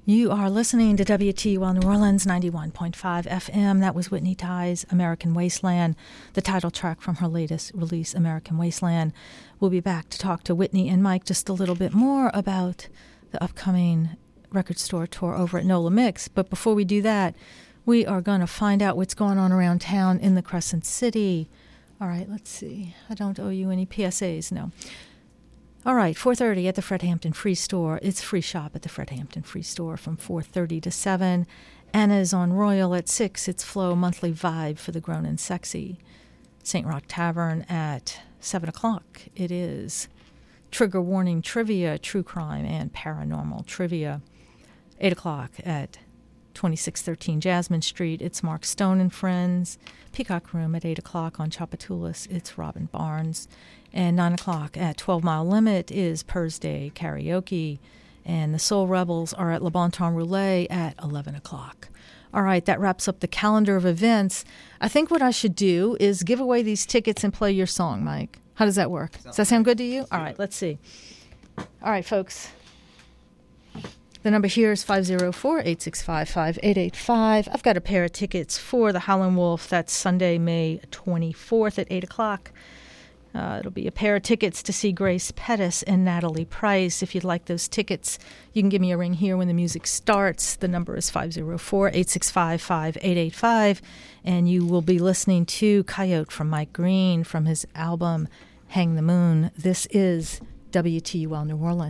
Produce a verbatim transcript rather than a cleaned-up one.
You are listening to W T U L New Orleans ninety-one point five F M. That was Whitney Ty's American Wasteland, the title track from her latest release, American Wasteland. We'll be back to talk to Whitney and Mike just a little bit more about the upcoming record store tour over at NOLA Mix. But before we do that, we are going to find out what's going on around town in the Crescent City. All right, let's see. I don't owe you any P S As, no. All right, four thirty at the Fred Hampton Free Store. It's free shop at the Fred Hampton Free Store from four thirty to seven. Anna's on Royal at six. It's Flow Monthly Vibe for the Grown and Sexy. Saint Rock Tavern at seven o'clock. It is Trigger Warning Trivia, True Crime and Paranormal Trivia. eight o'clock at twenty-six thirteen Jasmine Street. It's Mark Stone and Friends. Peacock Room at eight o'clock on Chapatoulas. It's Robin Barnes. And nine o'clock at twelve Mile Limit is Purrs Day Karaoke. And the Soul Rebels are at Le Bon Temps Roulette at eleven o'clock. All right, that wraps up the calendar of events. I think what I should do is give away these tickets and play your song, Mike. How does that work? Does that sound good to you? All right, let's see. All right, folks. The number here is five oh four, eight six five, five eight eight five. I've got a pair of tickets for the Howlin' Wolf. That's Sunday, May twenty-fourth at eight o'clock. Uh, it'll be a pair of tickets to see Grace Pettis and Natalie Price. If you'd like those tickets, you can give me a ring here when the music starts. The number is five oh four, eight six five, five eight eight five. And you will be listening to Coyote from Mike Green from his album Hang the Moon. This is W T U L New Orleans.